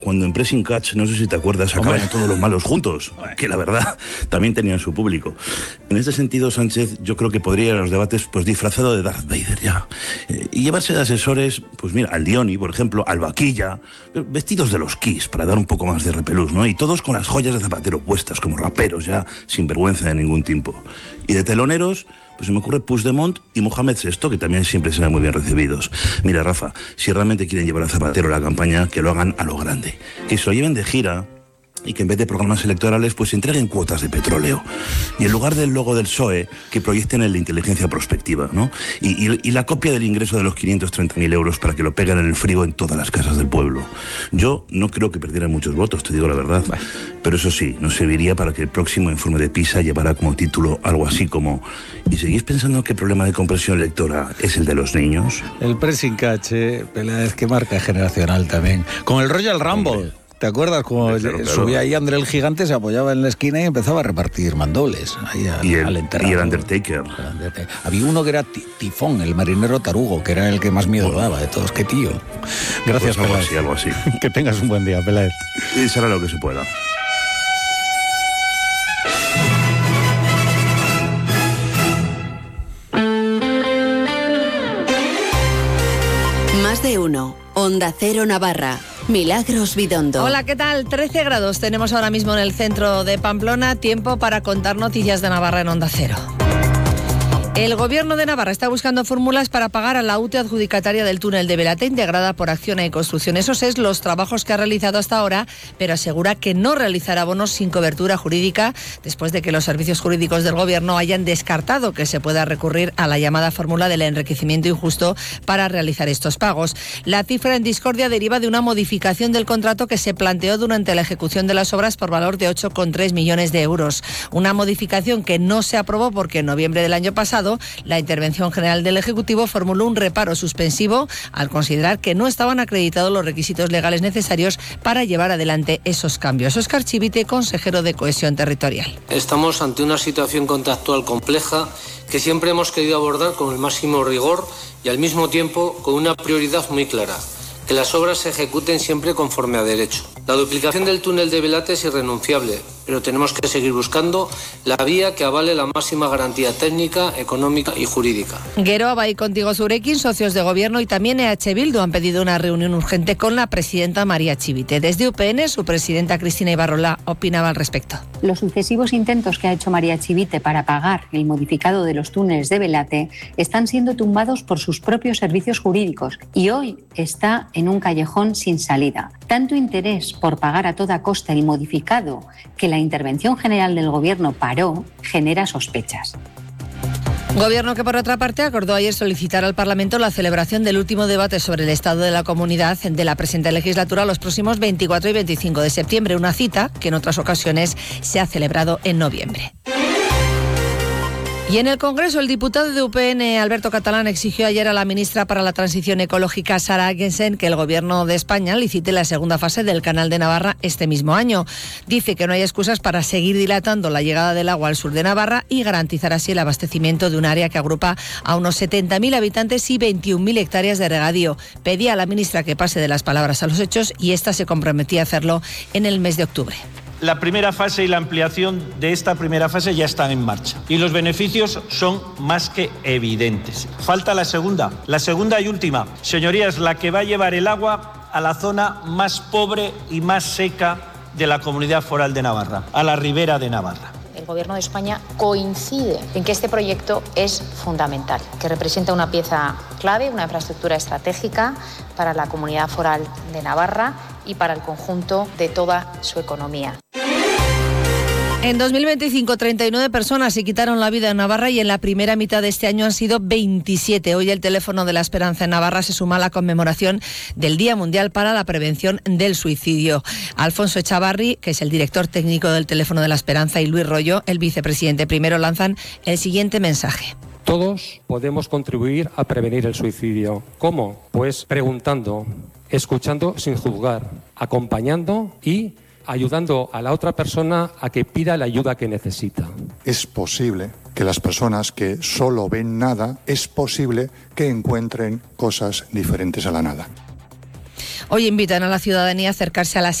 Cuando en Pressing Catch, no sé si te acuerdas, acaban todos los malos juntos, que la verdad también tenían su público. En este sentido, Sánchez, yo creo que podría ir a los debates pues disfrazado de Darth Vader ya. Y llevarse de asesores, pues mira, al Dioni, por ejemplo, al Vaquilla, vestidos de los Kiss para dar un poco más de repelús, ¿no? Y todos con las joyas de Zapatero puestas, como raperos ya, sin vergüenza de ningún tipo. Y de teloneros, pues se me ocurre Puigdemont y Mohamed VI, que también siempre serán muy bien recibidos. Mira, Rafa, si realmente quieren llevar a Zapatero a la campaña, que lo hagan a lo grande. Que se lo lleven de gira y que en vez de programas electorales, pues entreguen cuotas de petróleo. Y en lugar del logo del PSOE, que proyecten el de inteligencia prospectiva, ¿no? Y la copia del ingreso de los 530.000 euros para que lo peguen en el frigo en todas las casas del pueblo. Yo no creo que perdieran muchos votos, te digo la verdad. Pero eso sí, nos serviría para que el próximo informe de PISA llevara como título algo así como: ¿y seguís pensando que el problema de compresión lectora es el de los niños? El Pressing Catch, Peláez, que marca generacional también. Con el Royal Rumble. Hombre. ¿Te acuerdas cómo subía ahí André el Gigante, se apoyaba en la esquina y empezaba a repartir mandobles ahí al enterrado? Y el Undertaker. Había uno que era Tifón, el marinero tarugo, que era el que más miedo daba de todos. ¡Qué tío! Gracias, pues Peláez. Algo así. Que tengas un buen día, Peláez. Y será lo que se pueda. Más de uno. Onda Cero Navarra. Milagros Bidondo. Hola, ¿qué tal? 13 grados tenemos ahora mismo en el centro de Pamplona. Tiempo para contar noticias de Navarra en Onda Cero. El Gobierno de Navarra está buscando fórmulas para pagar a la UTE adjudicataria del túnel de Belate, integrada por Acciona y Construcción. Esos es los trabajos que ha realizado hasta ahora, pero asegura que no realizará bonos sin cobertura jurídica, después de que los servicios jurídicos del Gobierno hayan descartado que se pueda recurrir a la llamada fórmula del enriquecimiento injusto para realizar estos pagos. La cifra en discordia deriva de una modificación del contrato que se planteó durante la ejecución de las obras por valor de 8,3 millones de euros. Una modificación que no se aprobó porque en noviembre del año pasado la Intervención General del Ejecutivo formuló un reparo suspensivo al considerar que no estaban acreditados los requisitos legales necesarios para llevar adelante esos cambios. Óscar Chivite, consejero de Cohesión Territorial. Estamos ante una situación contractual compleja que siempre hemos querido abordar con el máximo rigor y al mismo tiempo con una prioridad muy clara: que las obras se ejecuten siempre conforme a derecho. La duplicación del túnel de Belate es irrenunciable, pero tenemos que seguir buscando la vía que avale la máxima garantía técnica, económica y jurídica. Geroa y Contigo Zurekin, socios de Gobierno y también EH Bildu han pedido una reunión urgente con la presidenta María Chivite. Desde UPN, su presidenta Cristina Ibarrola opinaba al respecto. Los sucesivos intentos que ha hecho María Chivite para pagar el modificado de los túneles de Belate están siendo tumbados por sus propios servicios jurídicos y hoy está en un callejón sin salida. Tanto interés por pagar a toda costa el modificado que la Intervención General del Gobierno paró genera sospechas. Gobierno que, por otra parte, acordó ayer solicitar al Parlamento la celebración del último debate sobre el estado de la comunidad de la presente legislatura los próximos 24 y 25 de septiembre, una cita que en otras ocasiones se ha celebrado en noviembre. Y en el Congreso, el diputado de UPN, Alberto Catalán, exigió ayer a la ministra para la Transición Ecológica, Sara Agesen, que el Gobierno de España licite la segunda fase del Canal de Navarra este mismo año. Dice que no hay excusas para seguir dilatando la llegada del agua al sur de Navarra y garantizar así el abastecimiento de un área que agrupa a unos 70.000 habitantes y 21.000 hectáreas de regadío. Pedía a la ministra que pase de las palabras a los hechos y esta se comprometía a hacerlo en el mes de octubre. La primera fase y la ampliación de esta primera fase ya están en marcha y los beneficios son más que evidentes. Falta la segunda y última. Señorías, la que va a llevar el agua a la zona más pobre y más seca de la Comunidad Foral de Navarra, a la Ribera de Navarra. El Gobierno de España coincide en que este proyecto es fundamental, que representa una pieza clave, una infraestructura estratégica para la Comunidad Foral de Navarra y para el conjunto de toda su economía. En 2025, 39 personas se quitaron la vida en Navarra y en la primera mitad de este año han sido 27. Hoy el Teléfono de la Esperanza en Navarra se suma a la conmemoración del Día Mundial para la Prevención del Suicidio. Alfonso Echavarri, que es el director técnico del Teléfono de la Esperanza, y Luis Rollo, el vicepresidente primero, lanzan el siguiente mensaje. Todos podemos contribuir a prevenir el suicidio. ¿Cómo? Pues preguntando, escuchando sin juzgar, acompañando y ayudando a la otra persona a que pida la ayuda que necesita. Es posible que las personas que solo ven nada, es posible que encuentren cosas diferentes a la nada. Hoy invitan a la ciudadanía a acercarse a las